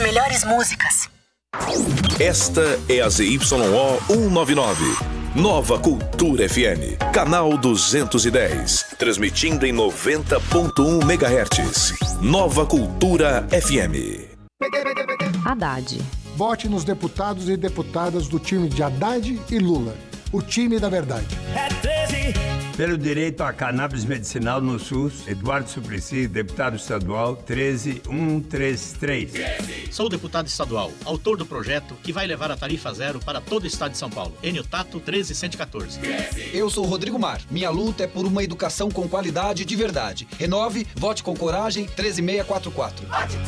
melhores músicas. Esta é a ZYO 199. Nova Cultura FM, canal 210, transmitindo em 90.1 MHz. Nova Cultura FM. Haddad. Vote nos deputados e deputadas do time de Haddad e Lula. O time da verdade. Pelo direito à cannabis medicinal no SUS, Eduardo Suplicy, deputado estadual 13133. Sou deputado estadual, autor do projeto que vai levar a tarifa zero para todo o estado de São Paulo. Enio Tato 13114. Eu sou Rodrigo Mar. Minha luta é por uma educação com qualidade de verdade. Renove, vote com coragem 13644.